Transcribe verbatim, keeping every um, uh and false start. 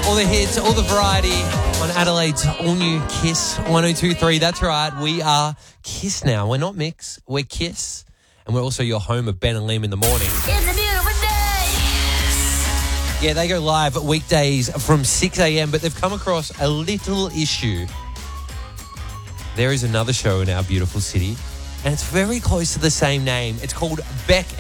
All the hits, all the variety on Adelaide's all-new Kiss one oh two point three. That's right, we are Kiss now. We're not Mix, we're Kiss. And we're also your home of Ben and Liam in the morning. It's a beautiful day. Yeah, they go live weekdays from six a.m, but they've come across a little issue. There is another show in our beautiful city, and it's very close to the same name. It's called Beck